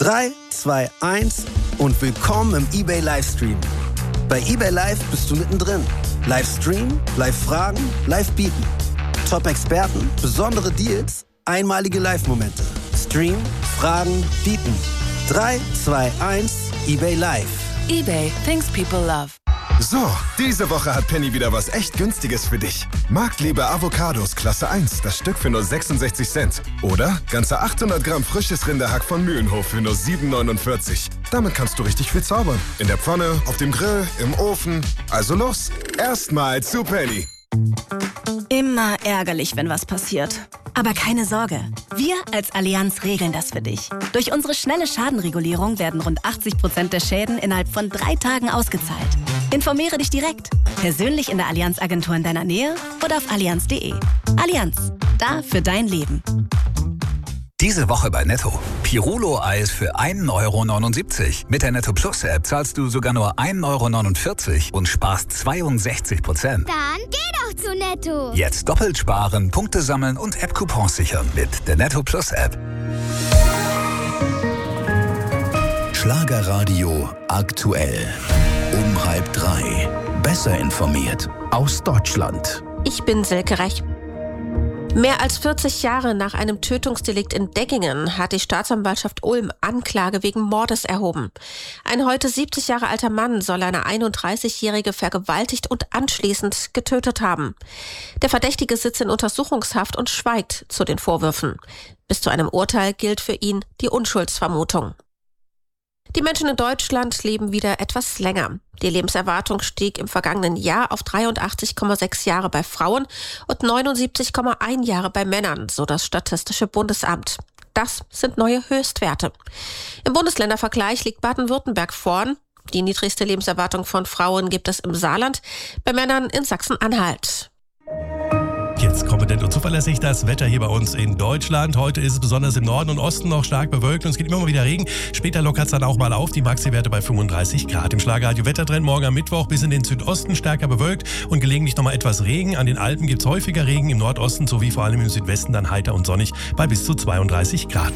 3, 2, 1 und willkommen im eBay Livestream. Bei eBay Live bist du mittendrin. Livestream, Live-Fragen, Live-Bieten. Top-Experten, besondere Deals, einmalige Live-Momente. Stream, Fragen, Bieten. 3, 2, 1, eBay Live. eBay, things people love. So, diese Woche hat Penny wieder was echt Günstiges für dich. Marktliebe Avocados Klasse 1, das Stück für nur 66 Cent. Oder ganze 800 Gramm frisches Rinderhack von Mühlenhof für nur 7,49. Damit kannst du richtig viel zaubern. In der Pfanne, auf dem Grill, im Ofen. Also los, erstmal zu Penny. Immer ärgerlich, wenn was passiert. Aber keine Sorge, wir als Allianz regeln das für dich. Durch unsere schnelle Schadenregulierung werden rund 80% der Schäden innerhalb von 3 Tagen ausgezahlt. Informiere dich direkt, persönlich in der Allianz-Agentur in deiner Nähe oder auf allianz.de. Allianz, da für dein Leben. Diese Woche bei Netto. Pirulo-Eis für 1,79 €. Mit der Netto Plus App zahlst du sogar nur 1,49 € und sparst 62%. Dann geh doch zu Netto. Jetzt doppelt sparen, Punkte sammeln und App-Coupons sichern mit der Netto Plus App. Schlagerradio aktuell. Um 2:30. Besser informiert aus Deutschland. Ich bin Silke Rech. Mehr als 40 Jahre nach einem Tötungsdelikt in Deggingen hat die Staatsanwaltschaft Ulm Anklage wegen Mordes erhoben. Ein heute 70 Jahre alter Mann soll eine 31-Jährige vergewaltigt und anschließend getötet haben. Der Verdächtige sitzt in Untersuchungshaft und schweigt zu den Vorwürfen. Bis zu einem Urteil gilt für ihn die Unschuldsvermutung. Die Menschen in Deutschland leben wieder etwas länger. Die Lebenserwartung stieg im vergangenen Jahr auf 83,6 Jahre bei Frauen und 79,1 Jahre bei Männern, so das Statistische Bundesamt. Das sind neue Höchstwerte. Im Bundesländervergleich liegt Baden-Württemberg vorn. Die niedrigste Lebenserwartung von Frauen gibt es im Saarland, bei Männern in Sachsen-Anhalt. Jetzt kompetent und zuverlässig das Wetter hier bei uns in Deutschland. Heute ist es besonders im Norden und Osten noch stark bewölkt und es geht immer mal wieder Regen. Später lockert es dann auch mal auf, die Maxi-Werte bei 35 Grad. Im Schlagerradio Wettertrend morgen am Mittwoch bis in den Südosten stärker bewölkt und gelegentlich noch mal etwas Regen. An den Alpen gibt es häufiger Regen, im Nordosten sowie vor allem im Südwesten dann heiter und sonnig bei bis zu 32 Grad.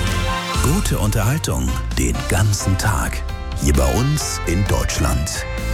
Gute Unterhaltung den ganzen Tag. Hier bei uns in Deutschland.